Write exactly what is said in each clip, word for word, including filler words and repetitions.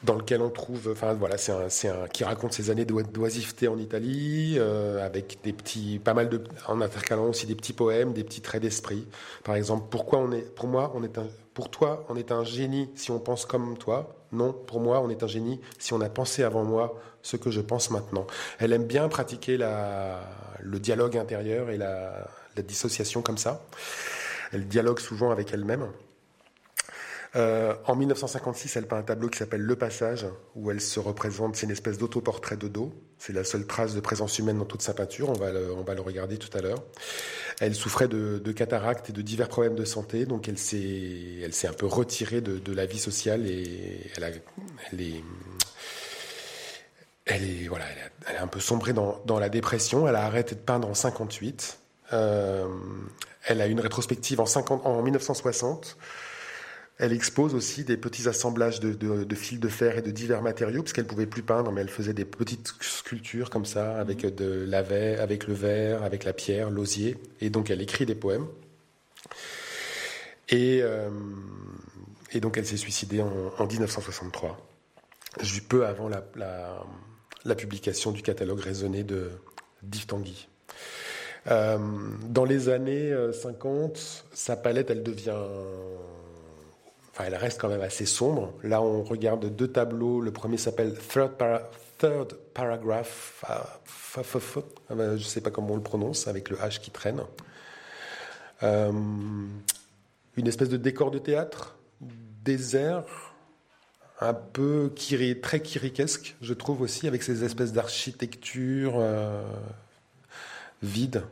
dans lequel on trouve, enfin voilà, c'est un, c'est un qui raconte ses années d'oi- d'oisiveté en Italie, euh, avec des petits, pas mal de, en intercalant aussi des petits poèmes, des petits traits d'esprit. Par exemple, pourquoi on est, pour moi, on est un, pour toi, on est un génie si on pense comme toi. Non, pour moi, on est un génie si on a pensé avant moi ce que je pense maintenant. Elle aime bien pratiquer la, le dialogue intérieur et la, la dissociation comme ça. Elle dialogue souvent avec elle-même. Euh, en mille neuf cent cinquante-six, elle peint un tableau qui s'appelle Le Passage, où elle se représente, c'est une espèce d'autoportrait de dos. C'est la seule trace de présence humaine dans toute sa peinture, on va le, on va le regarder tout à l'heure. Elle souffrait de, de cataracte et de divers problèmes de santé, donc elle s'est, elle s'est un peu retirée de, de la vie sociale et elle, a, elle est... Elle est, voilà, elle a, elle a un peu sombré dans, dans la dépression. Elle a arrêté de peindre en cinquante-huit. Euh, elle a une rétrospective en, cinquante, en mille neuf cent soixante. Elle expose aussi des petits assemblages de, de, de fils de fer et de divers matériaux, parce qu'elle ne pouvait plus peindre, mais elle faisait des petites sculptures comme ça, avec, de la verre, avec le verre, avec la pierre, l'osier. Et donc elle écrit des poèmes. Et, euh, et donc elle s'est suicidée en, en mille neuf cent soixante-trois, peu avant la, la, la publication du catalogue raisonné de d'Yves Tanguy. Euh, dans les années cinquante, sa palette, elle devient... Enfin, elle reste quand même assez sombre. Là, on regarde deux tableaux. Le premier s'appelle Third, Para- Third Paragraph. Je ne sais pas comment on le prononce, avec le H qui traîne. Euh, une espèce de décor de théâtre, désert, un peu kiri, très kirikesque, je trouve aussi, avec ces espèces d'architecture euh, vide.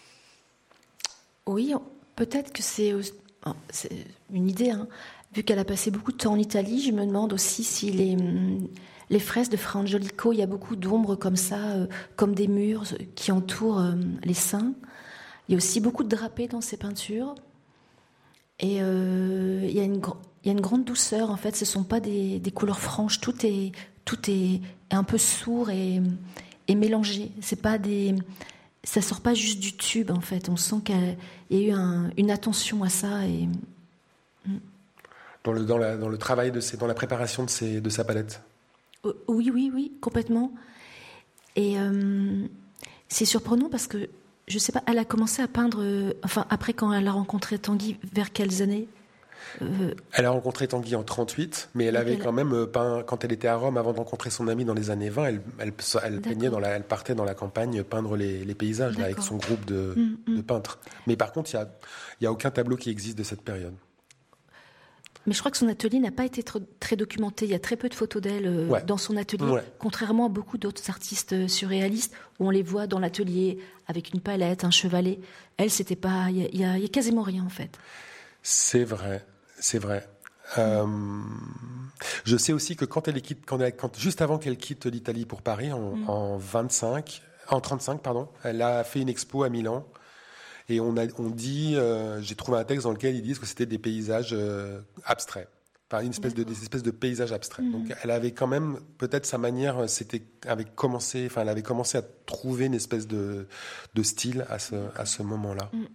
Oui, peut-être que c'est, c'est une idée, hein. Vu qu'elle a passé beaucoup de temps en Italie, je me demande aussi si les, les fresques de Fra Angelico, il y a beaucoup d'ombres comme ça, euh, comme des murs qui entourent euh, les saints. Il y a aussi beaucoup de drapés dans ces peintures. Et euh, il y a une, il y a une grande douceur, en fait. Ce ne sont pas des, des couleurs franches. Tout est, tout est un peu sourd et, et mélangé. C'est pas des... Ça sort pas juste du tube, en fait. On sent qu'il y a eu un, une attention à ça. Et... Dans le, dans, la, dans le travail, de ces, dans la préparation de, ces, de sa palette. Oui, oui, oui, complètement. Et euh, c'est surprenant parce que, je sais pas, elle a commencé à peindre, euh, enfin, après quand elle a rencontré Tanguy, vers quelles années euh, Elle a rencontré Tanguy en trente-huit, mais elle avait elle... quand même peint, quand elle était à Rome, avant de rencontrer son ami dans les années vingt, elle, elle, elle, peignait dans la, elle partait dans la campagne peindre les, les paysages là, avec son groupe de, mmh, mmh. de peintres. Mais par contre, il n'y a, y a aucun tableau qui existe de cette période. Mais je crois que son atelier n'a pas été très, très documenté. Il y a très peu de photos d'elle euh, ouais. dans son atelier, ouais. contrairement à beaucoup d'autres artistes surréalistes où on les voit dans l'atelier avec une palette, un chevalet. Elle, c'était pas. Il y, y, y a quasiment rien en fait. C'est vrai, c'est vrai. Euh, je sais aussi que quand elle quitte, quand elle, quand, juste avant qu'elle quitte l'Italie pour Paris en, mm. en vingt-cinq, en trente-cinq, pardon, elle a fait une expo à Milan. Et on, a, on dit, euh, j'ai trouvé un texte dans lequel ils disent que c'était des paysages euh, abstraits, enfin une espèce de, des espèces de paysages abstraits. Mmh. Donc elle avait quand même, peut-être sa manière, c'était avait commencé, enfin elle avait commencé à trouver une espèce de, de style à ce, à ce moment-là. Mmh.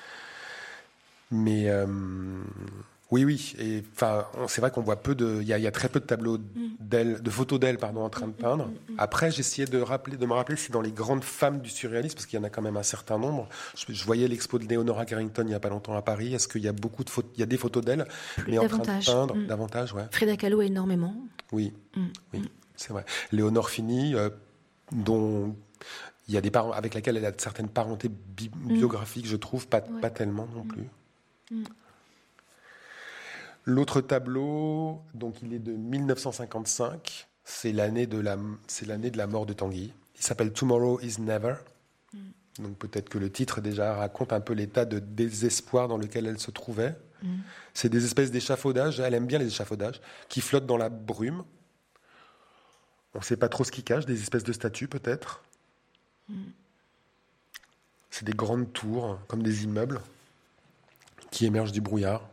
Mais euh, oui, oui, et enfin c'est vrai qu'on voit peu de, il y, y a très peu de tableaux d'elle, de photos d'elle, pardon, en train de peindre. Après, j'essayais de rappeler, de me rappeler si dans les grandes femmes du surréalisme, parce qu'il y en a quand même un certain nombre. Je, je voyais l'expo de Leonora Carrington il y a pas longtemps à Paris. Est-ce qu'il y a beaucoup de photos, il y a des photos d'elle, mais en train de peindre mmh. davantage, ouais. Frida Kahlo énormément. Oui, mmh. oui, c'est vrai. Léonore Fini, euh, dont il y a des parents avec laquelle elle a certaines parentés bi- biographiques, mmh. je trouve, pas, ouais. pas tellement non plus. Mmh. L'autre tableau, donc il est de mille neuf cent cinquante-cinq, c'est l'année de la, c'est l'année de la mort de Tanguy. Il s'appelle Tomorrow is Never. Mm. Donc peut-être que le titre déjà raconte un peu l'état de désespoir dans lequel elle se trouvait. Mm. C'est des espèces d'échafaudages, elle aime bien les échafaudages, qui flottent dans la brume. On ne sait pas trop ce qu'ils cachent, des espèces de statues peut-être. Mm. C'est des grandes tours, comme des immeubles, qui émergent du brouillard.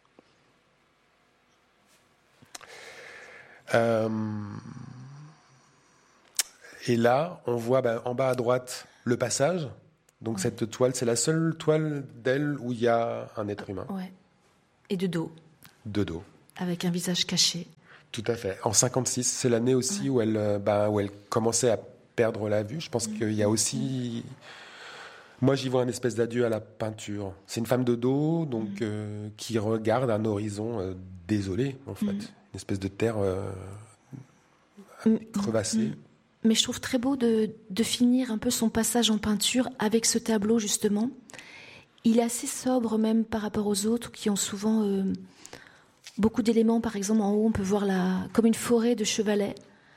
Euh, et là, on voit ben, en bas à droite le passage. Donc ouais. cette toile, c'est la seule toile d'elle où il y a un être humain. Ouais. Et de dos. De dos. Avec un visage caché. Tout à fait. En cinquante-six, c'est l'année aussi ouais. où, elle, bah, où elle commençait à perdre la vue. Je pense mmh. qu'il y a aussi... Moi, j'y vois un espèce d'adieu à la peinture. C'est une femme de dos, donc, mmh. euh, qui regarde un horizon euh, désolé, en fait. Mmh. Une espèce de terre euh, crevassée. Mmh. Mais je trouve très beau de, de finir un peu son passage en peinture avec ce tableau, justement. Il est assez sobre, même, par rapport aux autres, qui ont souvent euh, beaucoup d'éléments. Par exemple, en haut, on peut voir la, comme une forêt de chevalets,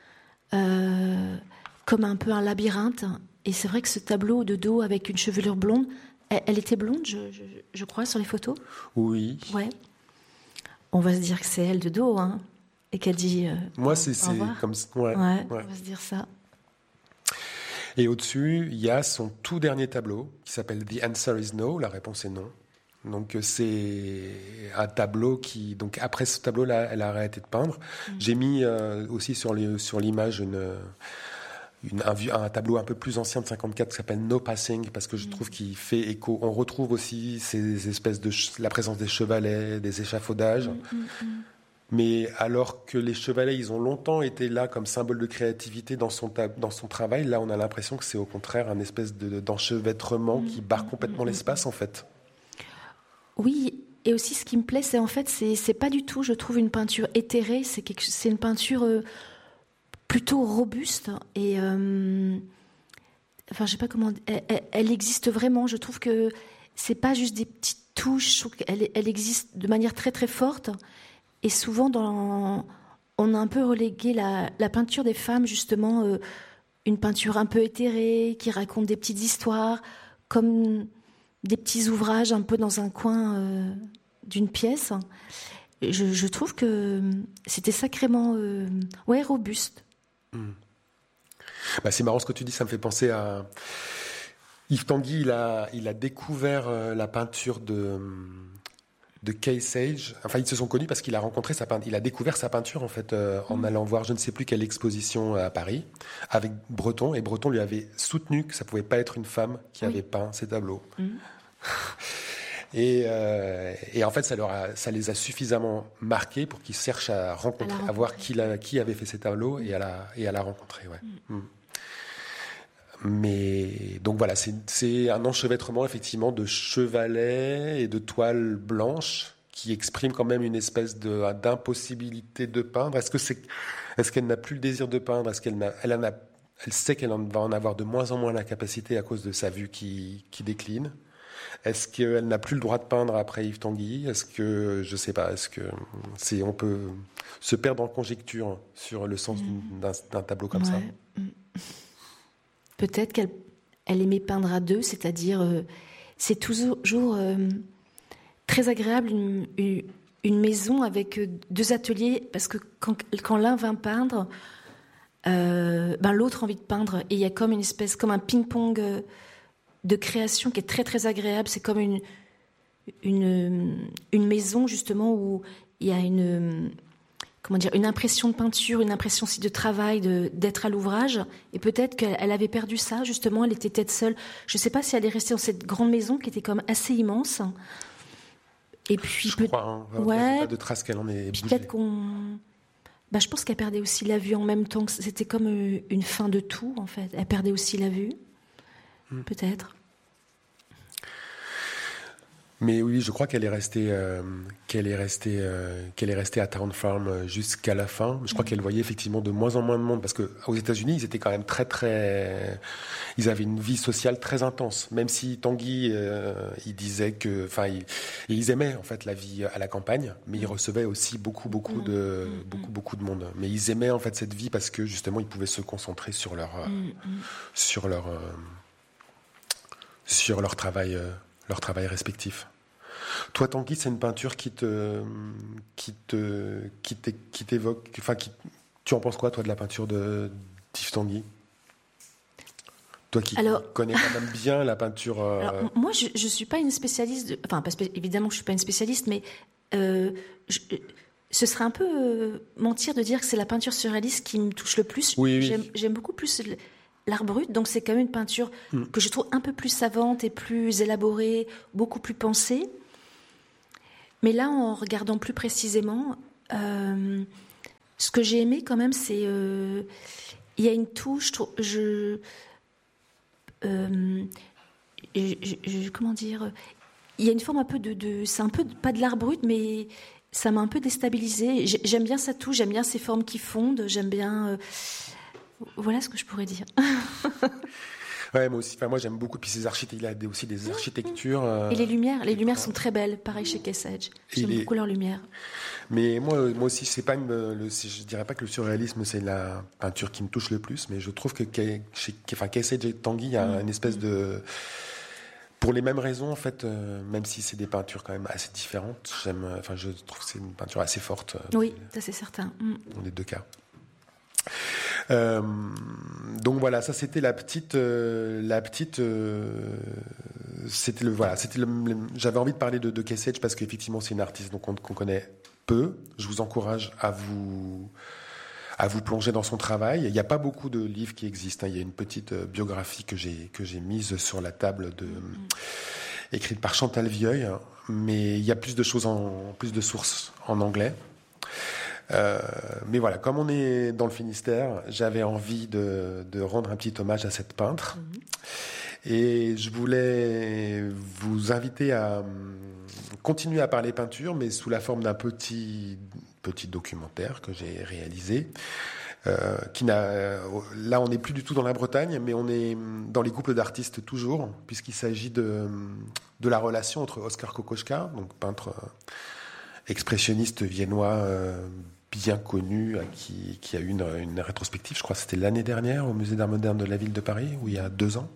euh, comme un peu un labyrinthe. Et c'est vrai que ce tableau de dos avec une chevelure blonde, elle, elle était blonde, je, je, je crois, sur les photos. Oui. Ouais. On va se dire que c'est elle de dos, hein, et qu'elle dit. Euh, Moi, c'est, c'est comme ça. Ouais, ouais, ouais. On va se dire ça. Et au-dessus, il y a son tout dernier tableau qui s'appelle The Answer is No. La réponse est non. Donc c'est un tableau qui, donc après ce tableau-là, elle a arrêté de peindre. Mmh. J'ai mis euh, aussi sur, les, sur l'image une. Une, un, un tableau un peu plus ancien de cinquante-quatre qui s'appelle No Passing, parce que je trouve qu'il fait écho. On retrouve aussi ces espèces de la présence des chevalets, des échafaudages. Mm, mm, mm. Mais alors que les chevalets, ils ont longtemps été là comme symbole de créativité dans son, dans son travail, là on a l'impression que c'est au contraire un espèce de, d'enchevêtrement mm, qui barre complètement mm, l'espace en fait. Oui, et aussi ce qui me plaît, c'est en fait, c'est, c'est pas du tout, je trouve, une peinture éthérée, c'est, quelque, c'est une peinture... Euh, plutôt robuste et euh, enfin je sais pas comment elle, elle, elle existe vraiment. Je trouve que c'est pas juste des petites touches, elle, elle existe de manière très très forte et souvent dans on a un peu relégué la, la peinture des femmes justement euh, une peinture un peu éthérée qui raconte des petites histoires comme des petits ouvrages un peu dans un coin euh, d'une pièce. Je, je trouve que c'était sacrément euh, ouais robuste. Mmh. Bah, c'est marrant ce que tu dis, ça me fait penser à Yves Tanguy. Il a, il a découvert euh, la peinture de, de Kay Sage. Enfin, ils se sont connus parce qu'il a rencontré sa peinture. Il a découvert sa peinture en fait euh, en mmh. allant voir je ne sais plus quelle exposition à Paris avec Breton, et Breton lui avait soutenu que ça pouvait pas être une femme qui oui. avait peint ces tableaux. Mmh. Et, euh, et en fait, ça, leur a, ça les a suffisamment marqués pour qu'ils cherchent à rencontrer, à, à voir qui, la, qui avait fait ces tableaux mmh. et, à la, et à la rencontrer. Ouais. Mmh. Mmh. Mais donc voilà, c'est, c'est un enchevêtrement effectivement de chevalets et de toiles blanches qui exprime quand même une espèce de, d'impossibilité de peindre. Est-ce que c'est, est-ce qu'elle n'a plus le désir de peindre ? Est-ce qu'elle n'a, elle en a, elle sait qu'elle en va en avoir de moins en moins la capacité à cause de sa vue qui, qui décline ? Est-ce qu'elle n'a plus le droit de peindre après Yves Tanguy ? Est-ce que, je sais pas, est-ce que c'est, on peut se perdre en conjecture sur le sens mmh. d'un, d'un tableau comme ouais. ça ? mmh. Peut-être qu'elle elle aimait peindre à deux, c'est-à-dire, euh, c'est toujours euh, très agréable une, une, une maison avec deux ateliers, parce que quand, quand l'un va peindre, euh, ben l'autre a envie de peindre, et il y a comme une espèce, comme un ping-pong... Euh, de création qui est très très agréable. C'est comme une une une maison justement où il y a une comment dire une impression de peinture, une impression aussi de travail, de d'être à l'ouvrage. Et peut-être qu'elle avait perdu ça justement. Elle était peut-être seule. Je sais pas si elle est restée dans cette grande maison qui était comme assez immense. Et puis je peut... crois. Hein. Il ouais. n'y a pas de trace qu'elle en ait bougé. Peut-être qu'on bah, je pense qu'elle perdait aussi la vue en même temps que c'était comme une fin de tout en fait. Elle perdait aussi la vue. Mmh. Peut-être. Mais oui, je crois qu'elle est restée, euh, qu'elle est restée, euh, qu'elle est restée à Town Farm jusqu'à la fin. Je crois mmh. qu'elle voyait effectivement de moins en moins de monde, parce que aux États-Unis, ils étaient quand même très, très, ils avaient une vie sociale très intense. Même si Tanguy, euh, il disait que, enfin, ils, ils aimaient en fait la vie à la campagne, mais ils recevaient aussi beaucoup, beaucoup de, mmh. beaucoup, beaucoup de monde. Mais ils aimaient en fait cette vie parce que justement, ils pouvaient se concentrer sur leur, mmh. sur leur, euh, sur leur travail. Euh, leur travail respectif. Toi, Tanguy, c'est une peinture qui te, qui te, qui qui t'évoque, enfin, qui, tu en penses quoi, toi, de la peinture de d'Yves Tanguy ? Toi qui alors, connais quand même bien la peinture. Euh... Alors, moi, je ne suis pas une spécialiste. De, enfin, pas spé- évidemment, je ne suis pas une spécialiste, mais euh, je, ce serait un peu euh, mentir de dire que c'est la peinture surréaliste qui me touche le plus. Oui, oui. J'aime, j'aime beaucoup plus l'art brut, donc c'est quand même une peinture mm. que je trouve un peu plus savante et plus élaborée, beaucoup plus pensée. Mais là, en regardant plus précisément, euh, ce que j'ai aimé quand même, c'est euh, il y a une touche, je, euh, je, je comment dire, il y a une forme un peu de, de c'est un peu pas de l'art brut, mais ça m'a un peu déstabilisée. J'aime bien sa touche, j'aime bien ses formes qui fondent, j'aime bien. Euh, voilà ce que je pourrais dire. Ouais, moi aussi. Enfin, moi, j'aime beaucoup. Puis ces architectures, il a aussi des architectures. Euh, et les lumières, les lumières sont très belles. Pareil chez Kessedge. J'aime les... beaucoup leurs lumières. Mais moi, moi aussi, c'est pas une, le, je dirais pas que le surréalisme c'est la peinture qui me touche le plus, mais je trouve que chez, enfin, Kessedge et Tanguy, il y a mmh. une espèce de, pour les mêmes raisons en fait, euh, même si c'est des peintures quand même assez différentes, j'aime. Enfin, je trouve que c'est une peinture assez forte. Oui, ça c'est certain. Mmh. Dans les deux cas. Euh, donc voilà, ça c'était la petite, euh, la petite, euh, c'était le voilà, c'était le, le, j'avais envie de parler de, de Kessedge parce qu'effectivement c'est une artiste donc on, qu'on connaît peu. Je vous encourage à vous, à vous plonger dans son travail. Il n'y a pas beaucoup de livres qui existent. Hein. Il y a une petite biographie que j'ai que j'ai mise sur la table de, mmh. écrite par Chantal Vieuil, mais il y a plus de choses en plus de sources en anglais. Euh, mais voilà, comme on est dans le Finistère, j'avais envie de, de rendre un petit hommage à cette peintre. Mmh. Et je voulais vous inviter à continuer à parler peinture, mais sous la forme d'un petit, petit documentaire que j'ai réalisé. Euh, qui n'a, là, on n'est plus du tout dans la Bretagne, mais on est dans les couples d'artistes toujours, puisqu'il s'agit de, de la relation entre Oskar Kokoschka, donc peintre expressionniste viennois, euh, bien connu, qui, qui a eu une, une rétrospective, je crois que c'était l'année dernière, au Musée d'Art Moderne de la Ville de Paris, où il y a deux ans.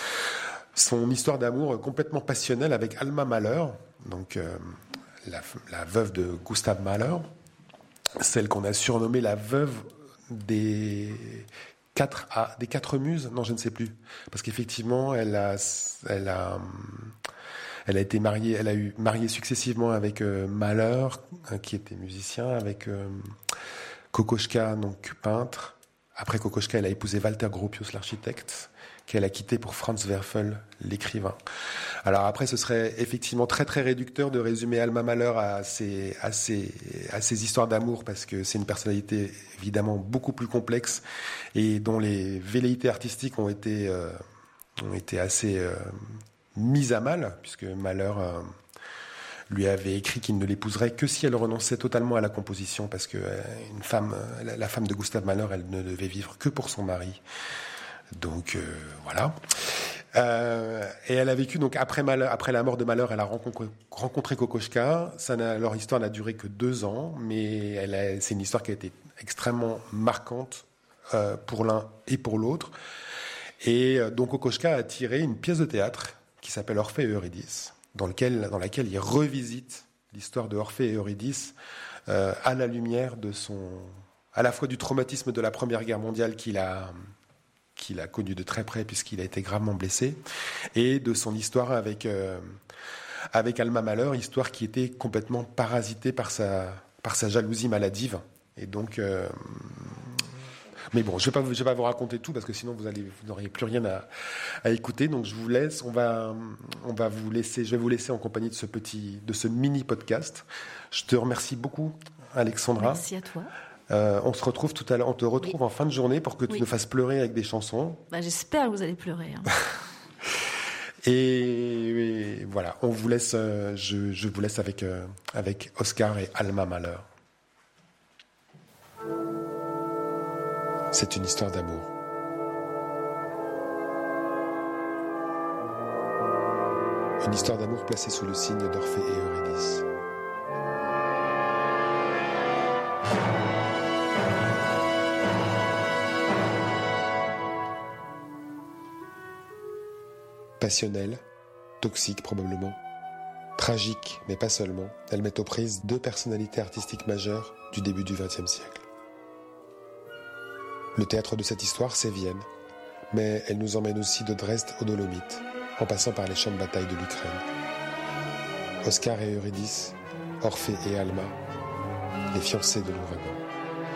Son histoire d'amour complètement passionnelle avec Alma Mahler, donc euh, la, la veuve de Gustav Mahler, celle qu'on a surnommée la veuve des quatre, ah, des quatre muses, non, je ne sais plus, parce qu'effectivement, elle a... Elle a Elle a été mariée, elle a eu marié successivement avec euh, Mahler, euh, qui était musicien, avec euh, Kokoschka, donc peintre. Après Kokoschka, elle a épousé Walter Gropius, l'architecte, qu'elle a quitté pour Franz Werfel, l'écrivain. Alors après, ce serait effectivement très très réducteur de résumer Alma Mahler à ses, à ses, à ses histoires d'amour, parce que c'est une personnalité évidemment beaucoup plus complexe et dont les velléités artistiques ont été, euh, ont été assez... Euh, mise à mal, puisque Mahler euh, lui avait écrit qu'il ne l'épouserait que si elle renonçait totalement à la composition, parce que euh, une femme, euh, la, la femme de Gustav Mahler, elle ne devait vivre que pour son mari. Donc euh, voilà. Euh, et elle a vécu donc après Mahler, après la mort de Mahler, elle a rencontré, rencontré Kokoschka. Ça n'a, leur histoire n'a duré que deux ans, mais elle a, c'est une histoire qui a été extrêmement marquante euh, pour l'un et pour l'autre. Et euh, donc Kokoschka a tiré une pièce de théâtre qui s'appelle Orphée et Eurydice, dans, lequel, dans laquelle il revisite l'histoire de Orphée et Eurydice euh, à la lumière de son, à la fois du traumatisme de la Première Guerre mondiale qu'il a, qu'il a connu de très près puisqu'il a été gravement blessé, et de son histoire avec, euh, avec Alma Mahler, histoire qui était complètement parasitée par sa, par sa jalousie maladive. Et donc... Euh, Mais bon, je ne vais, vais pas vous raconter tout parce que sinon vous allez, vous n'auriez plus rien à, à écouter. Donc je vous laisse. On va, on va vous laisser. Je vais vous laisser en compagnie de ce petit, de ce mini podcast. Je te remercie beaucoup, Alexandra. Merci à toi. Euh, on se retrouve tout à l'heure. On te retrouve oui. en fin de journée pour que tu oui. nous fasses pleurer avec des chansons. Bah, j'espère que vous allez pleurer. Hein. et, et voilà, on vous laisse. Euh, je, je vous laisse avec euh, avec Oskar et Alma Mahler. C'est une histoire d'amour. Une histoire d'amour placée sous le signe d'Orphée et Eurydice. Passionnelle, toxique probablement, tragique mais pas seulement, elle met aux prises deux personnalités artistiques majeures du début du vingtième siècle. Le théâtre de cette histoire, c'est Vienne, mais elle nous emmène aussi de Dresde aux Dolomites, en passant par les champs de bataille de l'Ukraine. Oskar et Eurydice, Orphée et Alma, les fiancés de l'ouragan.